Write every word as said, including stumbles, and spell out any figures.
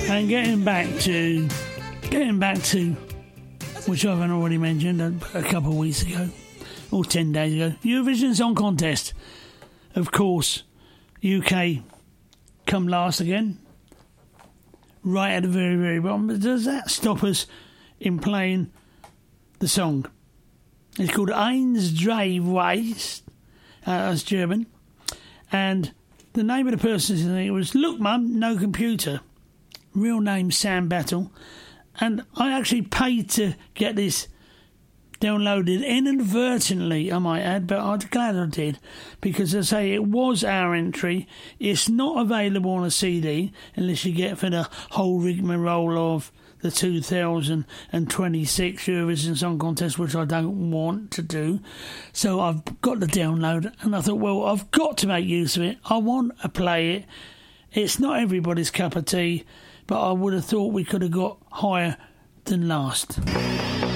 And getting back to, getting back to, which I haven't already mentioned a, a couple of weeks ago, or ten days ago, Eurovision Song Contest. Of course, U K come last again, right at the very, very bottom. But does that stop us in playing the song? It's called Eins, Drei, Weiss. Uh, that's German. And the name of the person in it was Look Mum, No Computer. Real name Sam Battle. And I actually paid to get this downloaded inadvertently, I might add, but I'm glad I did, because as I say, it was our entry. It's not available on a C D unless you get for the whole rigmarole of the two thousand twenty-six Eurovision Song Contest, which I don't want to do. So I've got the download, and I thought, well, I've got to make use of it. I want to play it. It's not everybody's cup of tea, but I would have thought we could have got higher than last.